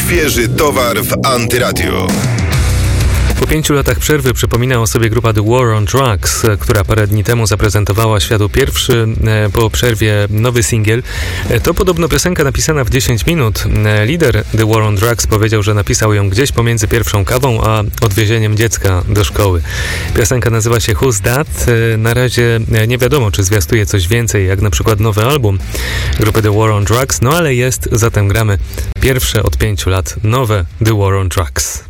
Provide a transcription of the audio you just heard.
Świeży towar w Antyradio. Po 5 latach przerwy przypomina o sobie grupa The War on Drugs, która parę dni temu zaprezentowała światu pierwszy po przerwie nowy singiel. To podobno piosenka napisana w 10 minut. Lider The War on Drugs powiedział, że napisał ją gdzieś pomiędzy pierwszą kawą a odwiezieniem dziecka do szkoły. Piosenka nazywa się Who's That? Na razie nie wiadomo, czy zwiastuje coś więcej, jak na przykład nowy album grupy The War on Drugs, no ale jest, zatem gramy pierwsze od 5 lat nowe The War on Drugs.